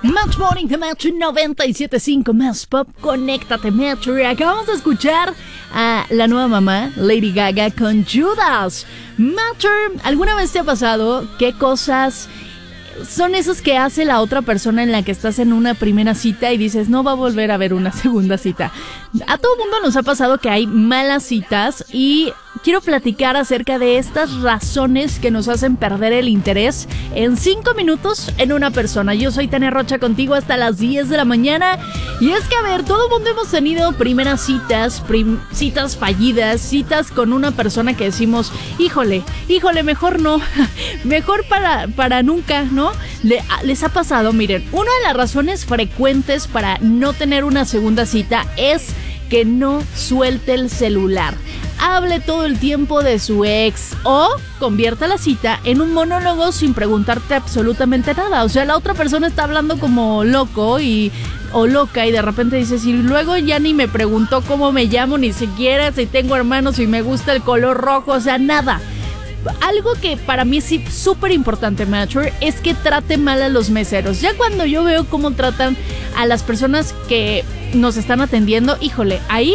Match Morning de Match 97.5 Más Pop, conéctate Match. Acabamos de escuchar a la nueva mamá, Lady Gaga, con Judas. Match, ¿alguna vez te ha pasado qué cosas son esas que hace la otra persona en la que estás en una primera cita y dices, no va a volver a haber una segunda cita? A todo mundo nos ha pasado que hay malas citas y quiero platicar acerca de estas razones que nos hacen perder el interés en 5 minutos en una persona. Yo soy Tania Rocha, contigo hasta las 10 de la mañana. Y es que, a ver, todo el mundo hemos tenido primeras citas, citas fallidas, citas con una persona que decimos, híjole, mejor no, mejor para nunca, ¿no? ¿Les ha pasado? Miren, una de las razones frecuentes para no tener una segunda cita es que no suelte el celular. Hable todo el tiempo de su ex o convierta la cita en un monólogo sin preguntarte absolutamente nada. O sea, la otra persona está hablando como loco o loca y de repente dices, y luego ya ni me preguntó cómo me llamo, ni siquiera si tengo hermanos, si me gusta el color rojo, o sea, nada. Algo que para mí es súper importante, Mature, es que trate mal a los meseros. Ya cuando yo veo cómo tratan a las personas que nos están atendiendo, híjole, ahí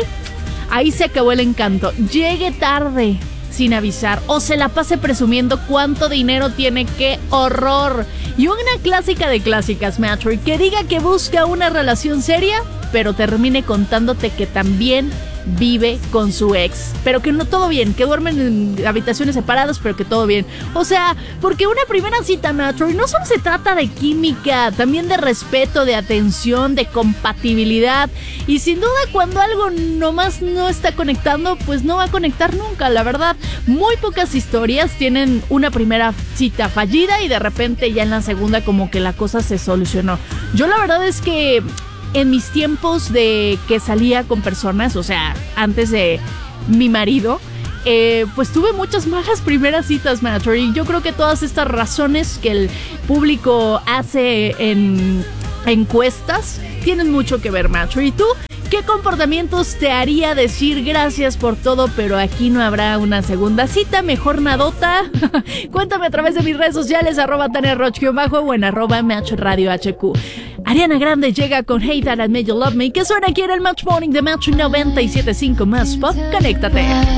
se acabó el encanto. Llegue tarde sin avisar o se la pase presumiendo cuánto dinero tiene. ¡Qué horror! Y una clásica de clásicas, Mature, que diga que busca una relación seria, pero termine contándote que también vive con su ex, pero que no todo bien, que duermen en habitaciones separadas, pero que todo bien. O sea, porque una primera cita, Mature, no solo se trata de química, también de respeto, de atención, de compatibilidad. Y sin duda, cuando algo nomás no está conectando, pues no va a conectar nunca, la verdad. Muy pocas historias tienen una primera cita fallida y de repente ya en la segunda como que la cosa se solucionó. Yo la verdad es que en mis tiempos de que salía con personas, o sea, antes de mi marido, pues tuve muchas malas primeras citas, Mature, y yo creo que todas estas razones que el público hace en encuestas tienen mucho que ver, Mature. ¿Y tú? ¿Qué comportamientos te haría decir gracias por todo, pero aquí no habrá una segunda cita? Mejor nadota. Cuéntame a través de mis redes sociales, @TaniaRoch_ o en @MatchRadioHQ. Ariana Grande llega con Hey That I Made You Love Me, que suena aquí en el Match Morning de Match 97.5 Más Pop. Conéctate.